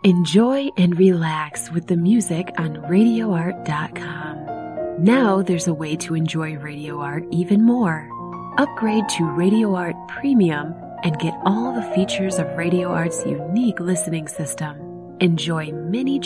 Enjoy and relax with the music on RadioArt.com. Now there's a way to enjoy Radio Art even more. Upgrade to Radio Art Premium and get all the features of Radio Art's unique listening system. Enjoy many